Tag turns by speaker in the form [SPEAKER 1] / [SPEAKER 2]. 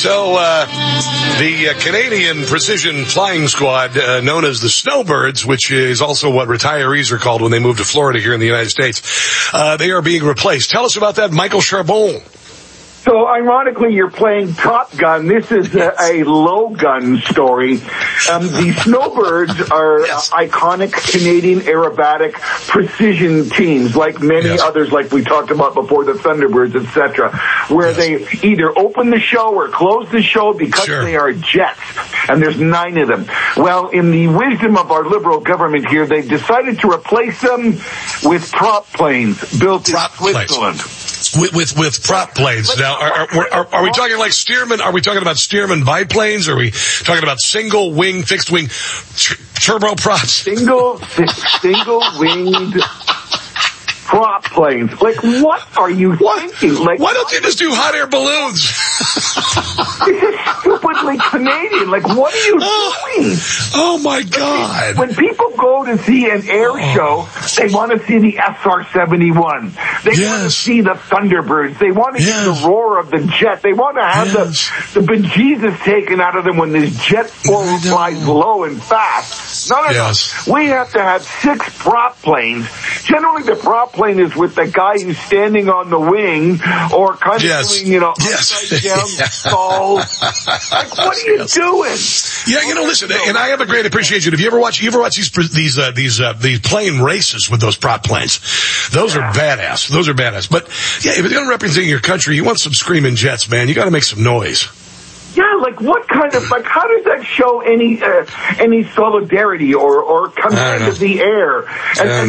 [SPEAKER 1] So, the Canadian Precision Flying Squad, known as the Snowbirds, which is also what retirees are called when they move to Florida here in the United States, they are being replaced. Tell us about that, Michael Charbon.
[SPEAKER 2] So, ironically, you're playing Top Gun. This is a low gun story. The Snowbirds are iconic Canadian aerobatic precision teams, like many others, like we talked about before, the Thunderbirds, etc., where they either open the show or close the show because they are jets, and there's 9 of them. Well, in the wisdom of our Liberal government here, they've decided to replace them with prop planes built in Switzerland.
[SPEAKER 1] With prop planes. Now, are we talking like Stearman? Are we talking about Stearman biplanes? Are we talking about single wing, fixed wing, turboprops?
[SPEAKER 2] Single winged prop planes. Like, what are you thinking? Like,
[SPEAKER 1] why don't you just do hot air balloons?
[SPEAKER 2] This is stupidly Canadian. Like, what are you doing?
[SPEAKER 1] Oh my God.
[SPEAKER 2] When people go to see an air show, they want to see the SR-71. They want to see the Thunderbirds. They want to hear the roar of the jet. They want to have the bejesus taken out of them when this jet flies low and fast. None of us. We have to have 6 prop planes. Generally, the prop plane is with the guy who's standing on the wing or kind of doing, upside down stalls. Like, what are you doing?
[SPEAKER 1] Yeah, listen, and I have a great appreciation. Have you ever watched these plane races with those prop planes? Those are badass. Those are badass. But yeah, if you're going to represent your country, you want some screaming jets, man. You got to make some noise.
[SPEAKER 2] Yeah, like what kind of, like, how does that show any solidarity or command of the air? And